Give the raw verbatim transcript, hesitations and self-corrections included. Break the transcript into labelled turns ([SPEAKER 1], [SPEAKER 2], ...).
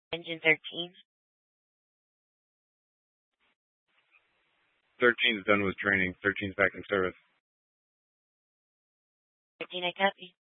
[SPEAKER 1] Engine thirteen.
[SPEAKER 2] thirteen's done with training. thirteen's back in service.
[SPEAKER 1] thirteen, I copy.